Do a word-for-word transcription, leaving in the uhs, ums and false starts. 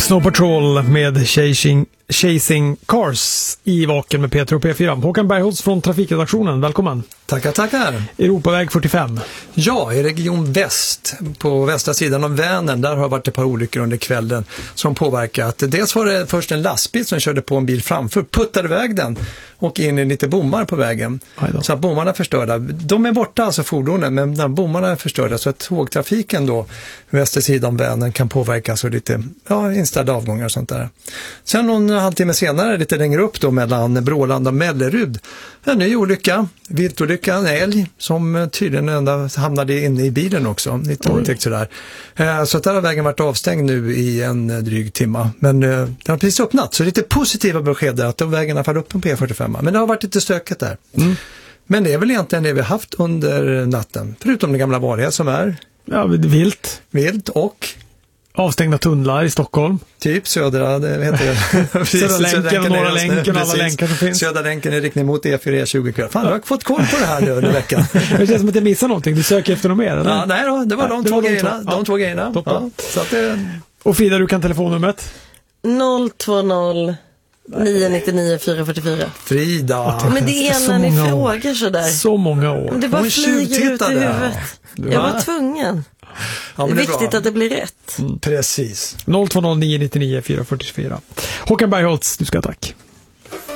Snow Patrol med Chasing, Chasing Cars i Vaken med Peter och P fyra. Håkan Bergholtz från trafikredaktionen, välkommen. Tackar, tackar. Europaväg fyrtiofem. Ja, i region väst, på västra sidan av Vänern, där har varit ett par olyckor under kvällen som påverkat. Dels var det först en lastbil som körde på en bil framför, puttade iväg den och in i lite bommar på vägen. Så att bommarna är förstörda. De är borta, alltså fordonen, men när bommarna är förstörda så att tågtrafiken då, västra sidan av Vänern, kan påverkas och lite ja, inställda avgångar och sånt där. Sen någon halvtimme senare, lite längre upp då mellan Brålanda och Mellerud, en ny olycka, viltolycka, en älg som tydligen ända hamnade inne i bilen också, lite otäckt sådär. Så att där har vägen varit avstängd nu i en dryg timma, men den har precis öppnat, så lite positiva besked att de vägarna faller upp på P fyrtiofem, men det har varit lite stökigt där. Mm. Men det är väl egentligen det vi har haft under natten, förutom det gamla vanliga som är ja, vilt. Vilt och avstängda tunnlar i Stockholm. Typ södra, det heter det. Södra länken och norra länken och alla länkar som finns. Södra länken är riktning mot E fyra E tjugo kvar. Fan, jag har fått koll på det här nu under veckan. Det känns som att jag missar någonting. Du söker efter något mer, eller? Ja, nej då, det var ja, de, det två var de grejerna. Två. De två grejerna. Ja, så att det... Och Frida, du kan telefonnumret? noll två noll nio nio nio fyra fyra fyra. Frida. Men det är när ni frågar sådär. Så många år. Det bara flyger ut i huvudet. Ja. Jag var tvungen. Ja, det är, det är viktigt bra att det blir rätt. Mm. Precis. noll två noll nio nio nio fyra fyra fyra. Håkan Bergholtz, du ska tack.